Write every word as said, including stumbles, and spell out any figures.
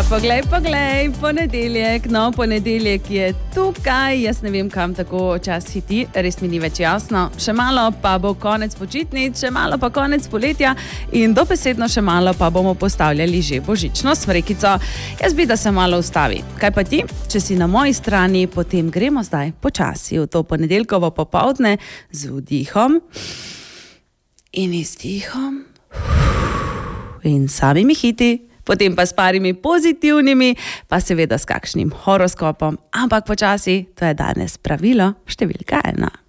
Ja, poglej, poglej, ponedeljek, no, ponedeljek je tukaj, jaz ne vem, kam tako čas hiti, res mi ni več jasno, še malo pa bo konec počitnic, še malo pa konec poletja in dobesedno še malo pa bomo postavljali že božično smrekico. Jaz bi, da se malo ustavi. Kaj pa ti? Če si na moji strani, potem gremo zdaj počasi v to ponedeljkovo popoldne z vdihom in izdihom in samimi hiti. Potem pa s parimi pozitivnimi, pa seveda s kakšnim horoskopom, ampak počasi, to je danes pravilo številka ena.